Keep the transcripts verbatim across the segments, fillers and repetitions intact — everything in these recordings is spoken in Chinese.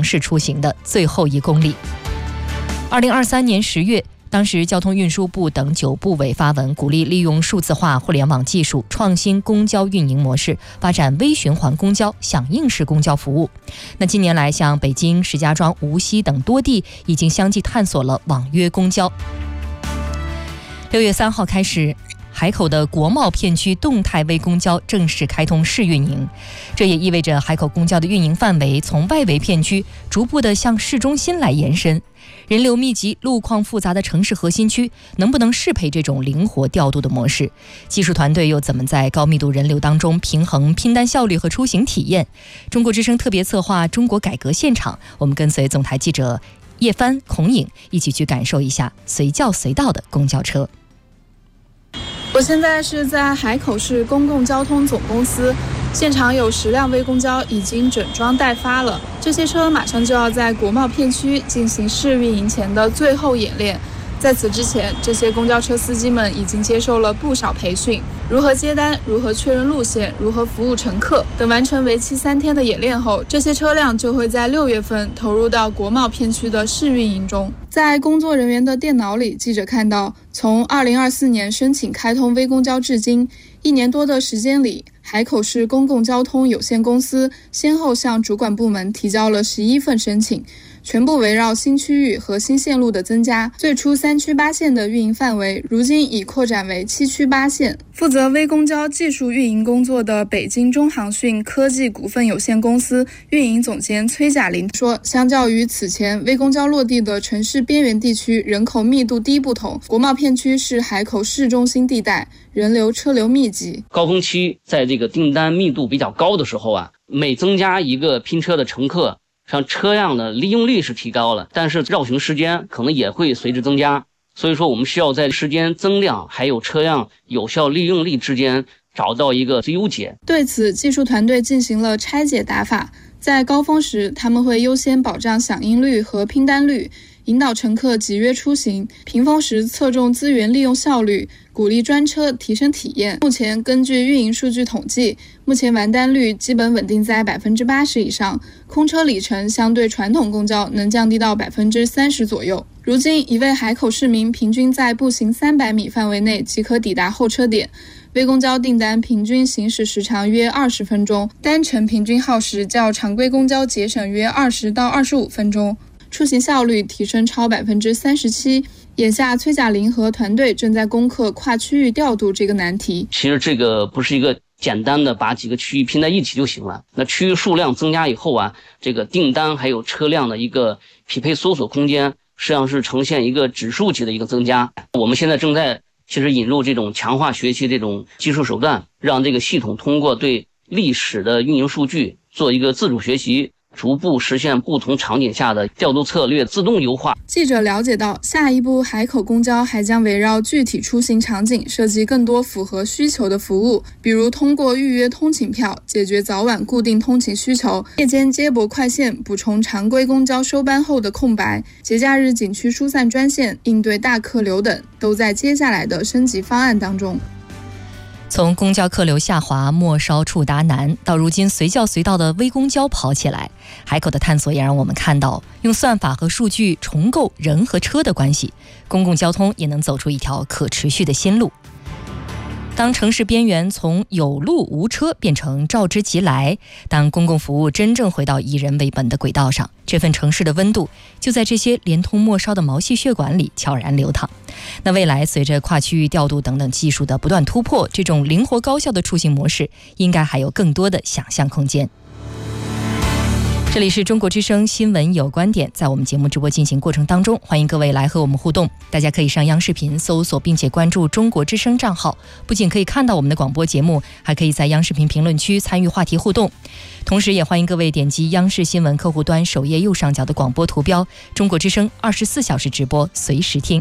城市出行的最后一公里。二零二三年十月，当时交通运输部等九部委发文，鼓励利用数字化、互联网技术创新公交运营模式，发展微循环公交、响应式公交服务。那近年来，像北京、石家庄、无锡等多地已经相继探索了网约公交。六月三号开始，海口的国贸片区动态微公交正式开通试运营，这也意味着海口公交的运营范围从外围片区逐步地向市中心来延伸。人流密集、路况复杂的城市核心区，能不能适配这种灵活调度的模式？技术团队又怎么在高密度人流当中平衡拼单效率和出行体验？中国之声特别策划《中国改革现场》，我们跟随总台记者叶帆、孔颖一起去感受一下随叫随到的公交车。 我现在是在海口市公共交通总公司，现场有十辆微公交已经整装待发了，这些车马上就要在国贸片区进行试运营前的最后演练。在此之前，这些公交车司机们已经接受了不少培训，如何接单、如何确认路线、如何服务乘客等。完成为期三天的演练后，这些车辆就会在六月份投入到国贸片区的试运营中。在工作人员的电脑里，记者看到，从二零二四年申请开通微公交至今，一年多的时间里，海口市公共交通有限公司先后向主管部门提交了十一份申请，全部围绕新区域和新线路的增加。最初三区八线的运营范围，如今已扩展为七区八线。负责微公交技术运营工作的北京中航讯科技股份有限公司运营总监崔甲林说，相较于此前微公交落地的城市边缘地区人口密度低不同，国贸片区是海口市中心地带，人流车流密集。 高峰期在这个订单密度比较高的时候啊，每增加一个拼车的乘客，像车辆的利用率是提高了，但是绕行时间可能也会随之增加。所以说我们需要在时间增量还有车辆有效利用率之间找到一个最优解。 对此，技术团队进行了拆解打法，在高峰时他们会优先保障响应率和拼单率，引导乘客集约出行；平峰时侧重资源利用效率，鼓励专车提升体验。目前根据运营数据统计，目前完单率基本稳定在百分之八十以上，空车里程相对传统公交能降低到百分之三十左右。如今，一位海口市民平均在步行三百米范围内即可抵达候车点。微公交订单平均行驶时长约二十分钟，单程平均耗时较常规公交节省约二十到二十五分钟，出行效率提升超百分之三十七。眼下，崔甲林和团队正在攻克跨区域调度这个难题。 其实这个不是一个简单的把几个区域拼在一起就行了。那区域数量增加以后啊，这个订单还有车辆的一个匹配搜索空间，实际上是呈现一个指数级的一个增加。我们现在正在其实引入这种强化学习这种技术手段，让这个系统通过对历史的运营数据做一个自主学习，逐步实现不同场景下的调度策略自动优化。 记者了解到，下一步海口公交还将围绕具体出行场景设计更多符合需求的服务，比如通过预约通勤票解决早晚固定通勤需求，夜间接驳快线补充常规公交收班后的空白，节假日景区疏散专线应对大客流等，都在接下来的升级方案当中。 从公交客流下滑、末梢触达难，到如今随叫随到的微公交跑起来，海口的探索也让我们看到，用算法和数据重构人和车的关系，公共交通也能走出一条可持续的新路。当城市边缘从有路无车变成召之即来，当公共服务真正回到以人为本的轨道上，这份城市的温度就在这些连通末梢的毛细血管里悄然流淌。那未来随着跨区域调度等等技术的不断突破，这种灵活高效的出行模式应该还有更多的想象空间。这里是中国之声新闻有观点，在我们节目直播进行过程当中，欢迎各位来和我们互动。大家可以上央视频搜索并且关注中国之声账号，不仅可以看到我们的广播节目，还可以在央视频评论区参与话题互动。同时也欢迎各位点击央视新闻客户端首页右上角的广播图标，中国之声二十四小时直播，随时听。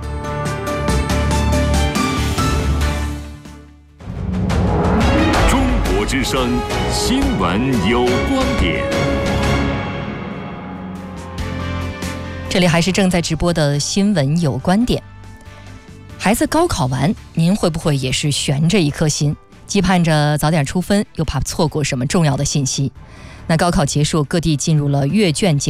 中国之声新闻有观点。 这里还是正在直播的新闻有观点。孩子高考完，您会不会也是悬着一颗心，既盼着早点出分，又怕错过什么重要的信息？那高考结束，各地进入了阅卷阶